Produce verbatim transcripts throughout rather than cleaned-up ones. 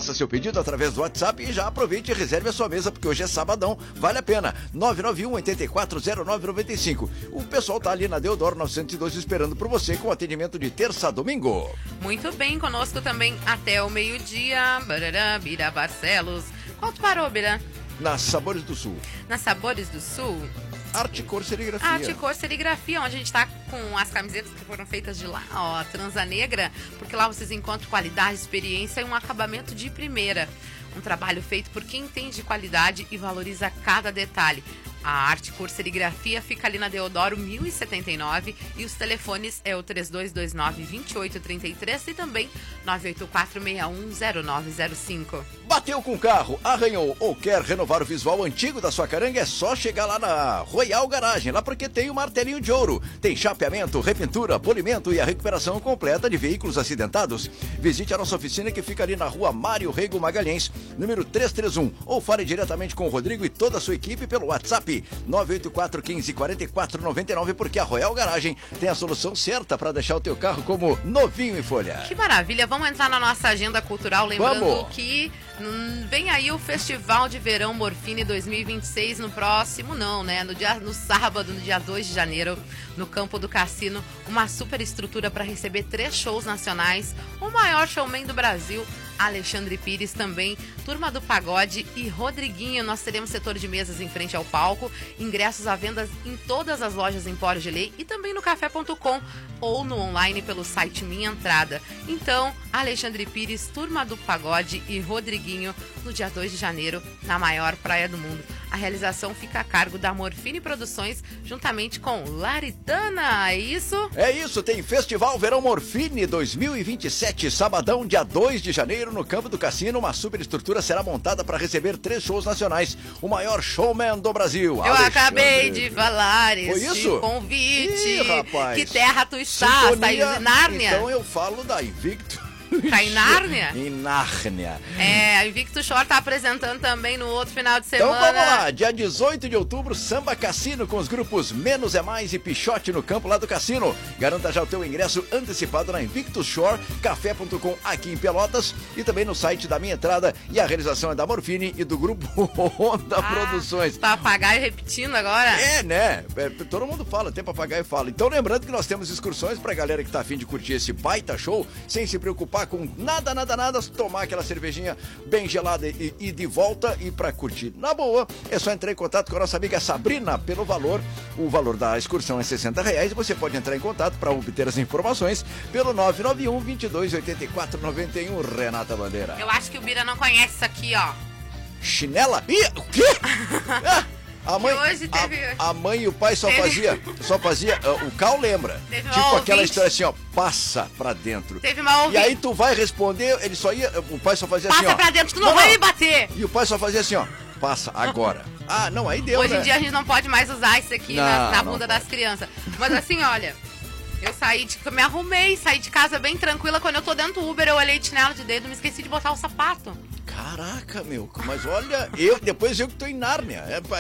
Faça seu pedido através do WhatsApp e já aproveite e reserve a sua mesa, porque hoje é sabadão, vale a pena. nove nove um, oito quatro zero nove nove cinco. O pessoal tá ali na Deodoro novecentos e dois esperando por você com atendimento de terça a domingo. Muito bem, conosco também até o meio-dia. Barará, Bira Barcelos. Qual tu parou, Bira? Na Sabores do Sul. Na Sabores do Sul. Arte, cor, serigrafia. Arte, cor, serigrafia, onde a gente tá com as camisetas que foram feitas de lá, ó, Transa Negra, porque lá vocês encontram qualidade, experiência e um acabamento de primeira. Um trabalho feito por quem entende qualidade e valoriza cada detalhe. A Arte, cor, serigrafia fica ali na Deodoro mil e setenta e nove e os telefones é o três dois dois nove, dois oito três três e também nove oito quatro, seis um zero nove zero cinco. Bateu com o carro, arranhou ou quer renovar o visual antigo da sua caranga, é só chegar lá na Royal Garagem, lá porque tem o martelinho de ouro. Tem chapeamento, repintura, polimento e a recuperação completa de veículos acidentados. Visite a nossa oficina que fica ali na rua Mário Rego Magalhães, número trezentos e trinta e um, ou fale diretamente com o Rodrigo e toda a sua equipe pelo WhatsApp nove oito quatro, um cinco, quatro quatro nove nove, porque a Royal Garagem tem a solução certa para deixar o teu carro como novinho em folha. Que maravilha, vamos entrar na nossa agenda cultural, lembrando vamos. que hum, vem aí o Festival de Verão Morfine dois mil e vinte e seis no próximo, não, né? No, dia, no sábado, no dia dois de janeiro, no Campo do Cassino, uma super estrutura para receber três shows nacionais, o maior showman do Brasil, Alexandre Pires também, Turma do Pagode e Rodriguinho. Nós teremos setor de mesas em frente ao palco, ingressos à venda em todas as lojas Empório Gelei e também no café ponto com ou no online pelo site Minha Entrada. Então, Alexandre Pires, Turma do Pagode e Rodriguinho no dia dois de janeiro, na maior praia do mundo. A realização fica a cargo da Morfine Produções, juntamente com Laritana, é isso? É isso, tem Festival Verão Morfine dois mil e vinte e sete, sabadão, dia dois de janeiro, no Campo do Cassino. Uma superestrutura será montada para receber três shows nacionais. O maior showman do Brasil. Eu Alexandre... acabei de falar este Foi isso? convite. Ih, rapaz. Que terra tu estás? Sintonia, Tá em Nárnia? Então eu falo da Invicto. Tá em Nárnia? Em Nárnia. É, a Invicto Shore tá apresentando também no outro final de semana. Então vamos lá, dia dezoito de outubro, Samba Cassino com os grupos Menos é Mais e Pichote no campo lá do Cassino. Garanta já o teu ingresso antecipado na Invictus Shore, café ponto com aqui em Pelotas e também no site da Minha Entrada. E a realização é da Morfine e do grupo Honda ah, Produções. Papagaio repetindo agora? É, né? É, todo mundo fala, tem papagaio fala. Então lembrando que nós temos excursões pra galera que tá afim de curtir esse baita show, sem se preocupar com nada, nada, nada, tomar aquela cervejinha bem gelada e, e de volta e pra curtir na boa, é só entrar em contato com a nossa amiga Sabrina pelo valor, o valor da excursão é sessenta reais e você pode entrar em contato para obter as informações pelo nove nove um, vinte e dois, oitenta e quatro, noventa e um, Renata Bandeira. Eu acho que o Bira não conhece isso aqui, ó. Chinela? Ih, o quê? Ah, A mãe, hoje teve... a, a mãe e o pai só teve... fazia, só fazia, uh, o Cal lembra, teve tipo uma aquela ouvinte... história assim, ó, passa pra dentro. Teve uma ouvinte... E aí tu vai responder, ele só ia, o pai só fazia passa assim, ó. Passa pra dentro, tu não, não vai não. me bater. E o pai só fazia assim, ó, passa agora. Ah, não, aí deu, Hoje né? em dia a gente não pode mais usar isso aqui não, na, na bunda pode. das crianças. Mas assim, olha, eu saí de, me arrumei, saí de casa bem tranquila. Quando eu tô dentro do Uber, eu olhei de chinelo de dedo, me esqueci de botar o sapato. Caraca, meu, mas olha, eu, depois eu que tô em Nárnia, é, pai.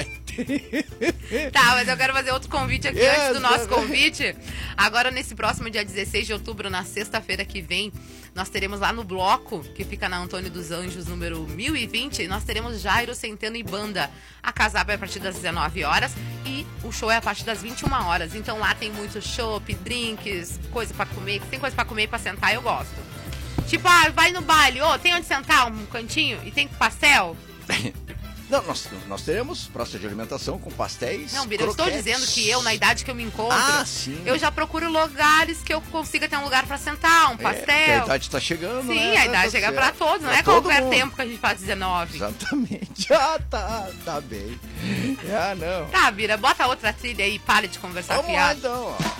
Tá, mas eu quero fazer outro convite aqui é, antes do nosso convite. Agora, nesse próximo dia dezesseis de outubro, na sexta-feira que vem, nós teremos lá no bloco, que fica na Antônio dos Anjos, número mil e vinte, nós teremos Jairo Centeno e Banda. A casa abre a partir das dezenove horas e o show é a partir das vinte e uma horas. Então lá tem muito chopp, drinks, coisa pra comer. Tem coisa pra comer e pra sentar, eu gosto. Tipo, ah, vai no baile, ô, oh, tem onde sentar, um cantinho, e tem pastel? Não, nós, nós teremos praça de alimentação com pastéis. Não, Bira, eu estou dizendo que eu, na idade que eu me encontro, ah, sim. eu já procuro lugares que eu consiga ter um lugar pra sentar, um pastel. É, a idade tá chegando, sim, né? a idade tá chega certo. pra todos, não pra é qualquer mundo. tempo que a gente faz dezenove. Exatamente. Ah, tá, tá bem. Ah, não. Tá, Bira, bota outra trilha aí e pare de conversar Vamos fiado. lá, então, ó.